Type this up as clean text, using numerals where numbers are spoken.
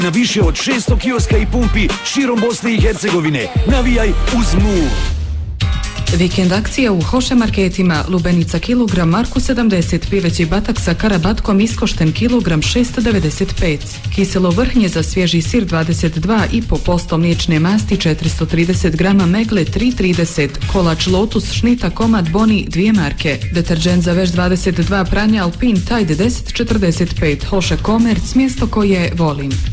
na više od 600 kioska i pumpi širom Bosne i Hercegovine. Navijaj uz MUL. Vikend akcija u Hoše marketima. Lubenica kilogram Marku 70, pileći batak sa karabatkom iskošten kilogram 695. Kiselo vrhnje za svježi sir 22,5%, mliječne masti 430 grama, megle 3,30, kolač Lotus šnita komad Boni 2 marke, deterđent za veš 22, pranja Alpin Tide 10,45. Hoše Komerc, mjesto koje volim.